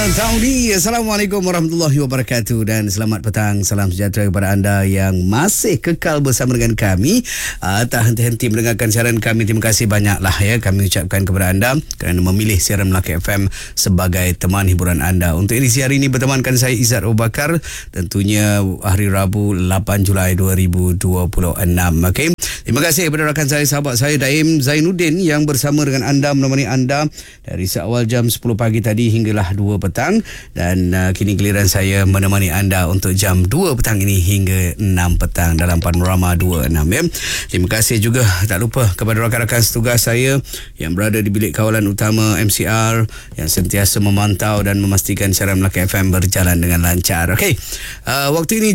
Taudi. Assalamualaikum warahmatullahi wabarakatuh dan selamat petang. Salam sejahtera kepada anda yang masih kekal bersama dengan kami. Tak henti-henti mendengarkan siaran kami. Terima kasih banyaklah ya kami ucapkan kepada anda kerana memilih siaran Melaka FM sebagai teman hiburan anda. Untuk edisi hari ini bertemankan saya Izzat Abu Bakar, tentunya hari Rabu 8 Julai 2026. Okey. Terima kasih kepada rakan saya, sahabat saya Daim Zainuddin yang bersama dengan anda, menemani anda dari seawal jam 10 pagi tadi hinggalah 2 petang, dan kini giliran saya menemani anda untuk jam 2 petang ini hingga 6 petang dalam Panorama 26 ya. Terima kasih juga tak lupa kepada rakan-rakan setugas saya yang berada di bilik kawalan utama MCR yang sentiasa memantau dan memastikan siaran Melaka FM berjalan dengan lancar. Okey. Waktu ini